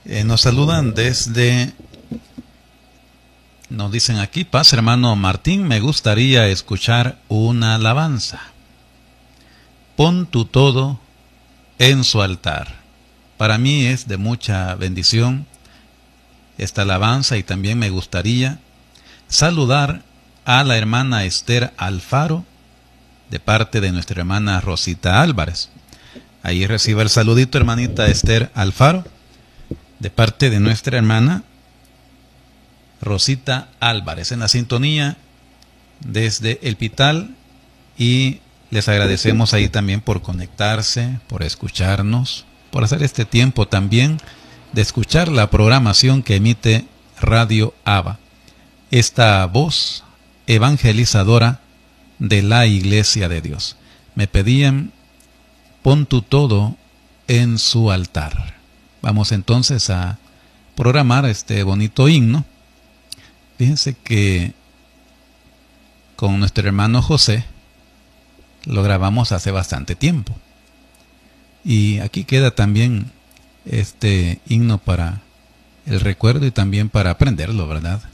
Nos saludan nos dicen aquí, paz hermano Martín, me gustaría escuchar una alabanza. Pon tu todo en su altar. Para mí es de mucha bendición esta alabanza, y también me gustaría saludar a la hermana Esther Alfaro de parte de nuestra hermana Rosita Álvarez. Ahí reciba el saludito, hermanita Esther Alfaro, de parte de nuestra hermana Rosita Álvarez, en la sintonía desde El Pital, y les agradecemos ahí también por conectarse, por escucharnos, por hacer este tiempo también de escuchar la programación que emite Radio Aba, esta voz evangelizadora de la Iglesia de Dios. Me pedían, pon tu todo en su altar. Vamos entonces a programar este bonito himno. Fíjense que con nuestro hermano José lo grabamos hace bastante tiempo, y aquí queda también este himno para el recuerdo y también para aprenderlo, ¿verdad?